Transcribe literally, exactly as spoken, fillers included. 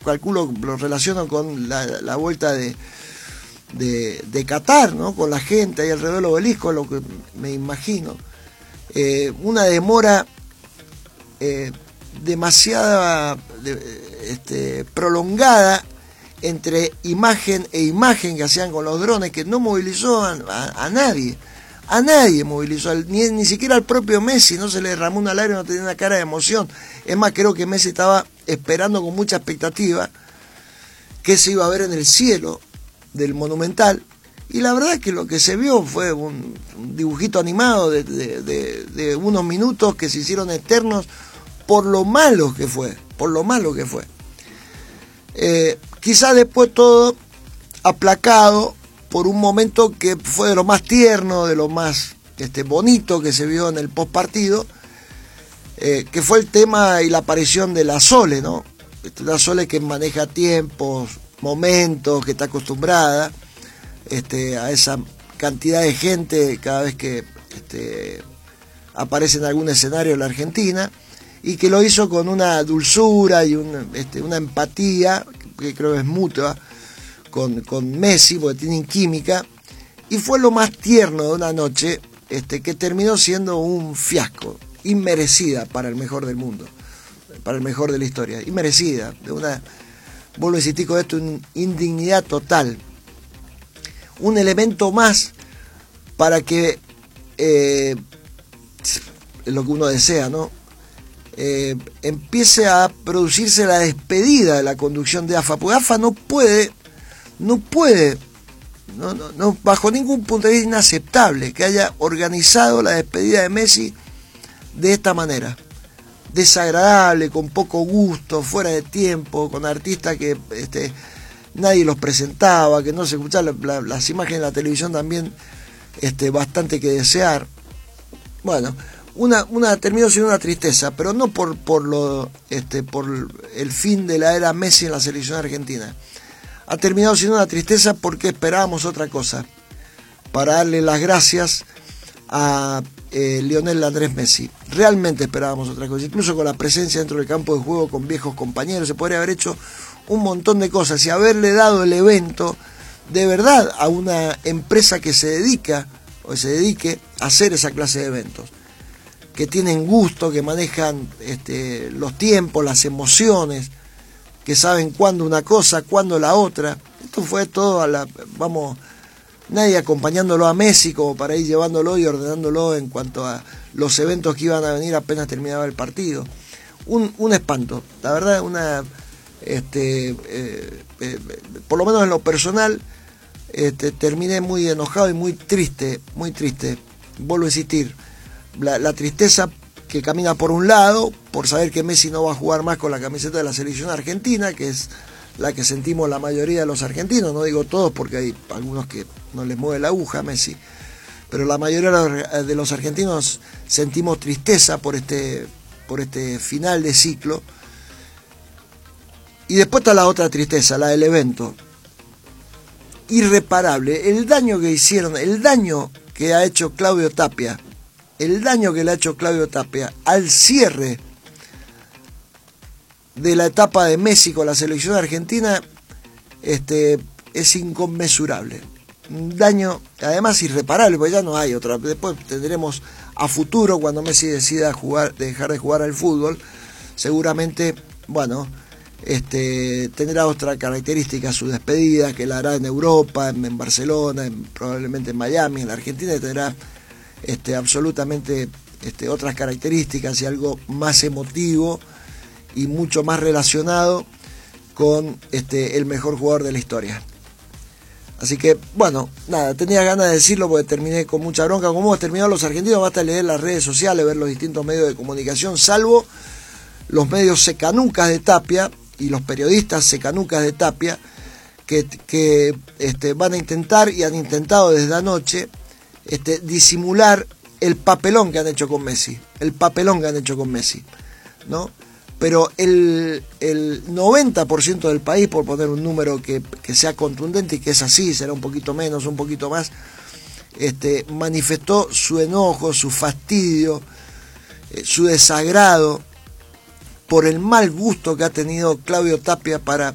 calculo, lo relaciono con la, la vuelta de, de, de Qatar, ¿no? Con la gente ahí alrededor del obelisco, lo que me imagino. Eh, una demora eh, demasiada de, este, prolongada entre imagen e imagen que hacían con los drones, que no movilizó a, a, a nadie. A nadie movilizó, ni, ni siquiera al propio Messi, no se le derramó una lágrima, no tenía una cara de emoción. Es más, creo que Messi estaba esperando con mucha expectativa qué se iba a ver en el cielo del Monumental. Y la verdad es que lo que se vio fue un, un dibujito animado de, de, de, de unos minutos que se hicieron eternos por lo malo que fue, por lo malo que fue. Eh, quizás después todo aplacado por un momento que fue de lo más tierno, de lo más este, bonito que se vio en el postpartido, eh, que fue el tema y la aparición de la Sole, ¿no? La Sole que maneja tiempos, momentos, que está acostumbrada este, a esa cantidad de gente cada vez que este, aparece en algún escenario en la Argentina, y que lo hizo con una dulzura y un, este, una empatía que creo que es mutua Con, con Messi, porque tienen química, y fue lo más tierno de una noche este, que terminó siendo un fiasco, inmerecida para el mejor del mundo, para el mejor de la historia, inmerecida, de una, vuelvo a insistir con esto, una indignidad total, un elemento más para que eh, lo que uno desea, ¿no? Eh, empiece a producirse la despedida de la conducción de A F A, porque A F A no puede No puede, no, no, no, bajo ningún punto de vista inaceptable que haya organizado la despedida de Messi de esta manera. Desagradable, con poco gusto, fuera de tiempo, con artistas que este, nadie los presentaba, que no se escuchaban, la, la, las imágenes de la televisión también este, bastante que desear. Bueno, una, una terminó siendo una tristeza, pero no por, por, lo, este, por el fin de la era Messi en la selección argentina. Ha terminado siendo una tristeza porque esperábamos otra cosa, para darle las gracias a eh, Lionel Andrés Messi. Realmente esperábamos otra cosa, incluso con la presencia dentro del campo de juego con viejos compañeros, se podría haber hecho un montón de cosas y haberle dado el evento de verdad a una empresa que se dedica o se dedique a hacer esa clase de eventos, que tienen gusto, que manejan este, los tiempos, las emociones, que saben cuándo una cosa, cuándo la otra. Esto fue todo a la, vamos, nadie acompañándolo a Messi como para ir llevándolo y ordenándolo en cuanto a los eventos que iban a venir apenas terminaba el partido. Un, un espanto, la verdad, una, este, eh, eh, por lo menos en lo personal, este, terminé muy enojado y muy triste, muy triste. Vuelvo a insistir, la, la tristeza que camina por un lado, por saber que Messi no va a jugar más con la camiseta de la selección argentina, que es la que sentimos la mayoría de los argentinos, no digo todos porque hay algunos que no les mueve la aguja a Messi, pero la mayoría de los argentinos sentimos tristeza por este, por este final de ciclo. Y después está la otra tristeza, la del evento. Irreparable, el daño que hicieron, el daño que ha hecho Claudio Tapia, el daño que le ha hecho Claudio Tapia al cierre de la etapa de Messi con la selección argentina este, es inconmensurable. Un daño, además, irreparable, porque ya no hay otra. Después tendremos a futuro, cuando Messi decida jugar, dejar de jugar al fútbol, seguramente, bueno, este, tendrá otra característica su despedida, que la hará en Europa, en, en Barcelona, en, probablemente en Miami, en la Argentina, y tendrá Este, absolutamente este, otras características y algo más emotivo y mucho más relacionado con este, el mejor jugador de la historia. Así que, bueno, nada, tenía ganas de decirlo porque terminé con mucha bronca. Como hemos terminado los argentinos, basta leer las redes sociales, ver los distintos medios de comunicación, salvo los medios secanucas de Tapia y los periodistas secanucas de Tapia, que, que este, van a intentar y han intentado desde anoche Este, disimular el papelón que han hecho con Messi, el papelón que han hecho con Messi, ¿no? Pero el, el noventa por ciento del país, por poner un número que, que sea contundente y que es así, será un poquito menos, un poquito más, este, manifestó su enojo, su fastidio, eh, su desagrado por el mal gusto que ha tenido Claudio Tapia para